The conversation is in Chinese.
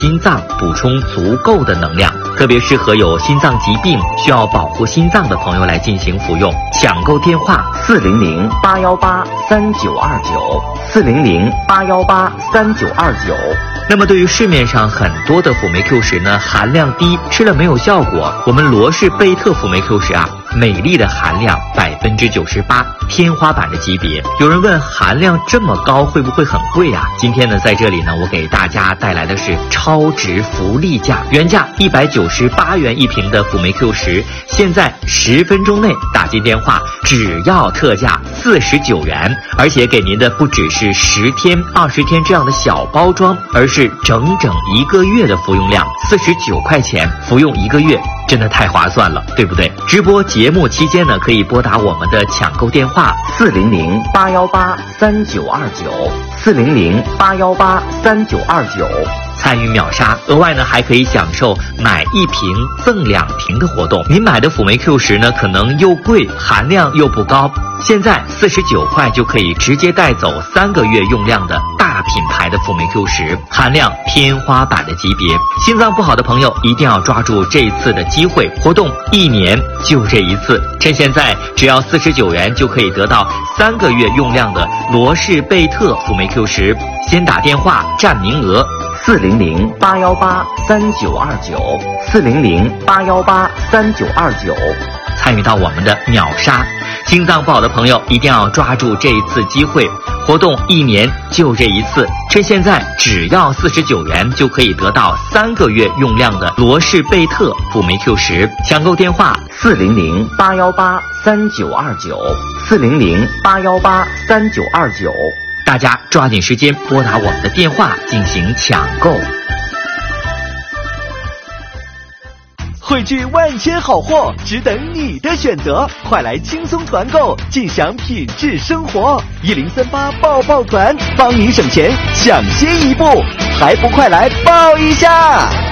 心脏补充足够的能量，特别适合有心脏疾病需要保护心脏的朋友来进行服用。抢购电话400-818-3929，400-818-3929。那么对于市面上很多的辅酶 Q 十呢，含量低，吃了没有效果，我们罗氏贝特辅酶 Q 十啊，美丽的含量98%，天花板的级别。有人问，含量这么高会不会很贵啊？今天呢，在这里呢，我给大家带来的是超值福利价，原价198元一瓶的辅酶 Q 十，现在10分钟内打进电话，只要特价49元，而且给您的不只是10天、20天这样的小包装，而是整整1个月的服用量，49块钱服用1个月。真的太划算了，对不对？直播节目期间呢，可以拨打我们的抢购电话400-818-3929，400-818-3929，参与秒杀。额外呢，还可以享受买1瓶赠2瓶的活动。您买的辅酶 Q 十呢，可能又贵，含量又不高，现在49块就可以直接带走3个月用量的大品牌的辅酶 Q 十，含量天花板的级别。心脏不好的朋友一定要抓住这一次的机会，活动1年就这一次，趁现在只要49元就可以得到3个月用量的罗氏贝特辅酶 Q 十，先打电话占名额，400-818-3929，400-818-3929，参与到我们的秒杀。心脏不好的朋友一定要抓住这一次机会，活动1年就这一次，趁现在只要49元就可以得到3个月用量的罗氏贝特辅酶 Q 十，抢购电话400-818-3929，400-818-3929，大家抓紧时间拨打我们的电话进行抢购。 汇聚万千好货，只等你的选择，快来轻松团购，尽享品质生活。1038爆爆团，帮您省钱，抢先一步，还不快来报一下！